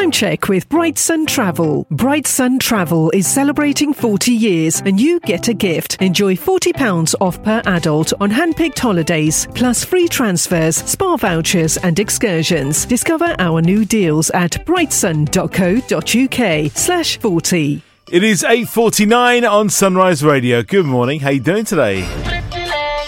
Time check with Bright Sun Travel. Bright Sun Travel is celebrating 40 years and you get a gift. Enjoy £40 off per adult on hand-picked holidays, plus free transfers, spa vouchers and excursions. Discover our new deals at brightsun.co.uk/40. It is 8:49 on Sunrise Radio. Good morning. How you doing today?